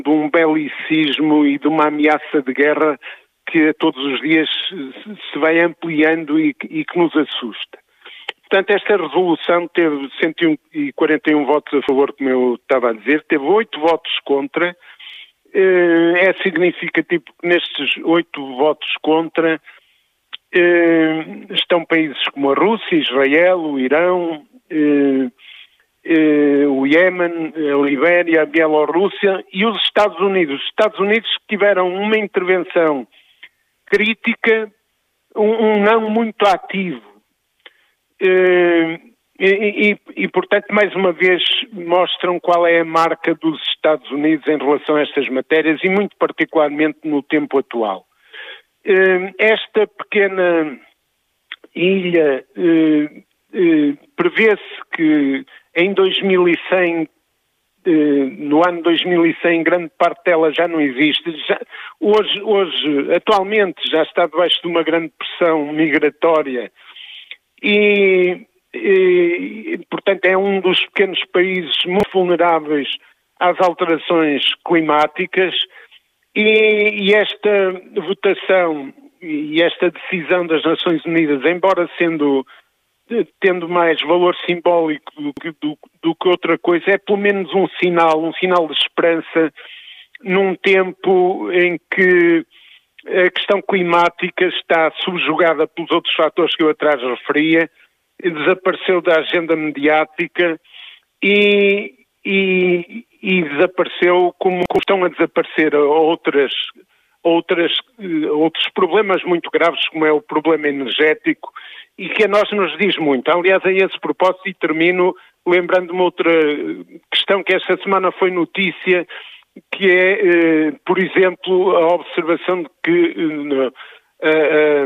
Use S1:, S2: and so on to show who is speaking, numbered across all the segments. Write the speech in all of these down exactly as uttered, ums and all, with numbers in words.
S1: de um belicismo e de uma ameaça de guerra que todos os dias se vai ampliando e, e que nos assusta. Portanto, esta resolução teve cento e quarenta e um votos a favor, como eu estava a dizer, teve oito votos contra. É significativo que nestes oito votos contra estão países como a Rússia, Israel, o Irão, o Iémen, a Libéria, a Bielorrússia e os Estados Unidos. Os Estados Unidos tiveram uma intervenção crítica, um, um não muito ativo. E, e, e, portanto, mais uma vez mostram qual é a marca dos Estados Unidos em relação a estas matérias e muito particularmente no tempo atual. Esta pequena ilha prevê-se que em dois mil e cem, no ano dois mil e cem, grande parte dela já não existe. Já, hoje, hoje, atualmente, já está debaixo de uma grande pressão migratória e, e, portanto, é um dos pequenos países muito vulneráveis às alterações climáticas e, e esta votação e esta decisão das Nações Unidas, embora sendo tendo mais valor simbólico do que, do, do que outra coisa, é pelo menos um sinal, um sinal de esperança num tempo em que a questão climática está subjugada pelos outros fatores que eu atrás referia, desapareceu da agenda mediática e, e, e desapareceu como, como estão a desaparecer outras, outras, outros problemas muito graves, como é o problema energético, e que a nós nos diz muito. Aliás, a esse propósito, e termino lembrando-me outra questão que esta semana foi notícia, que é, eh, por exemplo, a observação de que eh,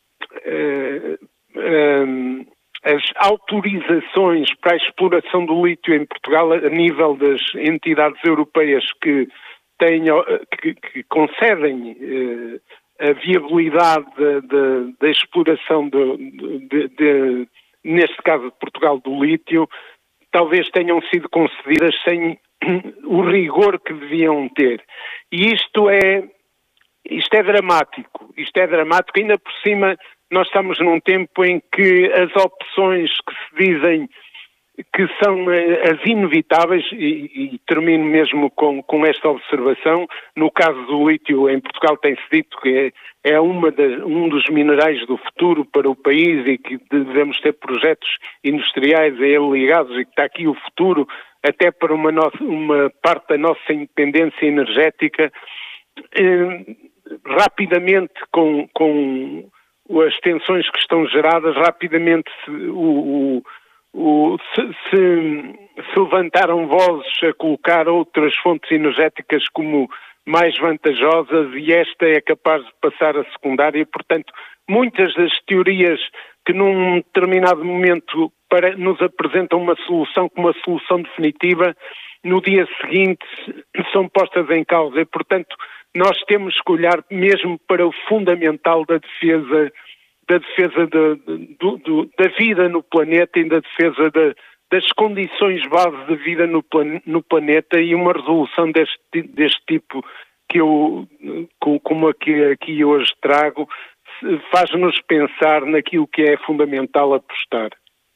S1: eh, eh, as autorizações para a exploração do lítio em Portugal, a nível das entidades europeias que, tenham, que, que concedem eh, a viabilidade da exploração, de, de, de, neste caso de Portugal, do lítio, talvez tenham sido concedidas sem o rigor que deviam ter. E isto é, isto é dramático, isto é dramático, ainda por cima nós estamos num tempo em que as opções que se dizem que são as inevitáveis, e, e termino mesmo com, com esta observação, no caso do lítio em Portugal tem-se dito que é, é uma das, um dos minerais do futuro para o país e que devemos ter projetos industriais a ele ligados e que está aqui o futuro até para uma, no, uma parte da nossa independência energética. Eh, rapidamente, com, com as tensões que estão geradas, rapidamente se, o, o O, se, se, se levantaram vozes a colocar outras fontes energéticas como mais vantajosas e esta é capaz de passar a secundária e, portanto, muitas das teorias que num determinado momento para, nos apresentam uma solução como uma solução definitiva, no dia seguinte são postas em causa e, portanto, nós temos que olhar mesmo para o fundamental da defesa da defesa de, do, do, da vida no planeta e da defesa de, das condições base de vida no, plan, no planeta e uma resolução deste, deste tipo que eu, como aqui, aqui hoje trago, faz-nos pensar naquilo que é fundamental apostar.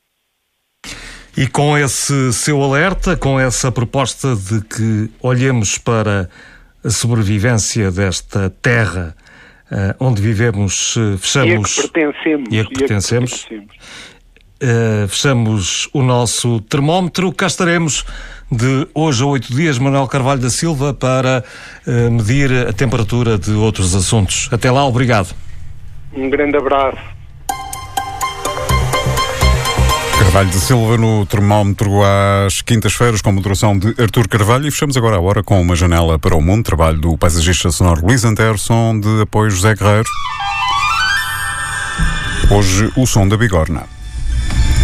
S2: E com esse seu alerta, com essa proposta de que olhemos para a sobrevivência desta terra Uh, onde vivemos, uh, fechamos...
S1: E a que pertencemos.
S2: E a que pertencemos. E a que pertencemos. Uh, fechamos o nosso termómetro. Cá estaremos de hoje a oito dias, Manuel Carvalho da Silva, para uh, medir a temperatura de outros assuntos. Até lá, obrigado.
S1: Um grande abraço.
S3: Carvalho da Silva no termómetro às quintas-feiras com moderação de Artur Carvalho e fechamos agora a hora com uma janela para o mundo, trabalho do paisagista sonoro Luís Anderson, de apoio José Guerreiro. Hoje o som da bigorna.